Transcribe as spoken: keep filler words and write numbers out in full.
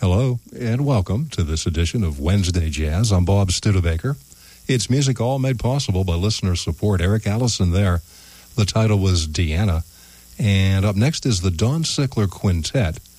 Hello, and welcome to this edition of Wednesday Jazz. I'm Bob Studebaker. It's music all made possible by listener support. Eric Allison there. The title was Deanna. And up next is the Don Sickler Quintet